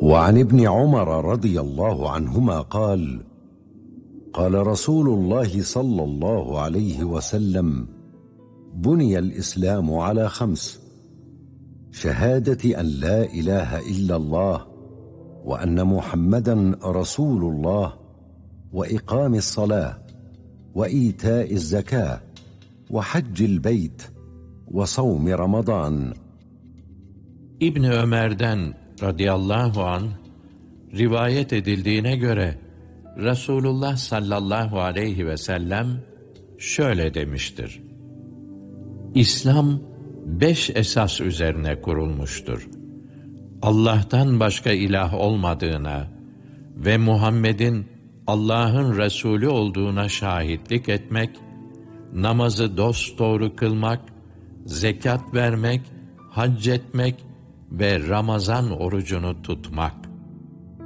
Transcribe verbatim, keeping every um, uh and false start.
وعن ابن عمر رضي الله عنهما قال قال رسول الله صلى الله عليه وسلم بني الإسلام على خمس: شهادة أن لا إله إلا الله وأن محمدا رسول الله وإقام الصلاة وإيتاء الزكاة وحج البيت وصوم رمضان. İbn Ömer'den radıyallahu anh rivayet edildiğine göre Resulullah sallallahu aleyhi ve sellem şöyle demiştir: İslam beş esas üzerine kurulmuştur. Allah'tan başka ilah olmadığına ve Muhammed'in Allah'ın Resulü olduğuna şahitlik etmek, namazı dosdoğru kılmak, zekat vermek, hac etmek ve Ramazan orucunu tutmak.